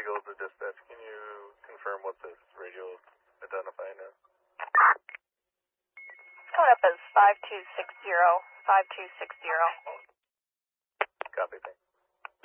Eagle to dispatch. Can you confirm what this radio identifying is? Coming up as 5260, 5260. Copy, thanks.